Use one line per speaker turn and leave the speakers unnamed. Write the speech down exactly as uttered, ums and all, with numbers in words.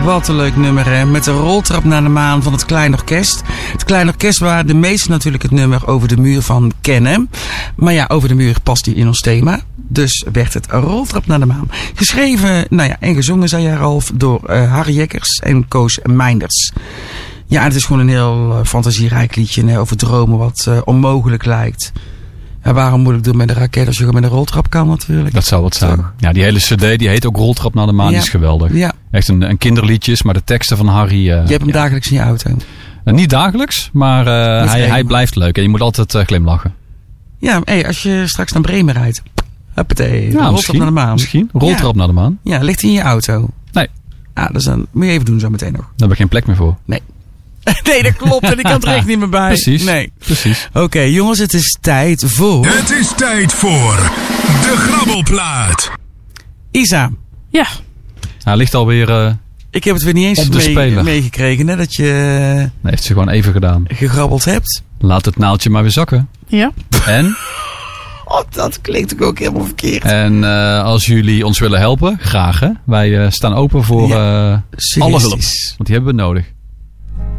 Wat een leuk nummer, hè? Met de roltrap naar de maan van het Klein Orkest. Het Klein Orkest waar de meesten natuurlijk het nummer Over de Muur van kennen. Maar ja, Over de Muur past die in ons thema. Dus werd het een roltrap naar de maan. Geschreven, nou ja, en gezongen, zei jij Ralf, door uh, Harry Jekkers en Koos Meinders. Ja, het is gewoon een heel uh, fantasierijk liedje, hè, over dromen wat uh, onmogelijk lijkt. Ja, waarom moet ik doen met een raket als je gewoon met een roltrap kan natuurlijk?
Dat zou wat zijn. Ja, die hele cd die heet ook Roltrap naar de maan, ja. Is geweldig. Ja. Echt een, een kinderliedjes, maar de teksten van Harry... Uh,
je hebt hem
ja.
dagelijks in je auto?
Uh, niet dagelijks, maar uh, hij, hij blijft leuk en je moet altijd uh, glimlachen.
Ja, hey, als je straks naar Bremen rijdt. Huppatee,
ja,
roltrap naar de maan.
Misschien, roltrap
ja.
naar de maan.
Ja, ligt hij in je auto?
Nee.
Ah, dus dan moet je even doen zo meteen nog.
Daar heb ik geen plek meer voor.
Nee. Nee, dat klopt. En ik kan er echt niet meer bij.
Precies.
Nee.
Precies.
Oké, okay, jongens, het is tijd voor...
Het is tijd voor de grabbelplaat.
Isa.
Ja.
Hij ligt alweer uh,
ik heb het weer niet eens mee, meegekregen, hè, dat je...
Nee, heeft ze gewoon even gedaan.
Gegrabbeld hebt.
Laat het naaldje maar weer zakken.
Ja.
En...
Oh, dat klinkt ook helemaal verkeerd.
En uh, als jullie ons willen helpen, graag hè. Wij uh, staan open voor ja, uh, alle hulp. Want die hebben we nodig.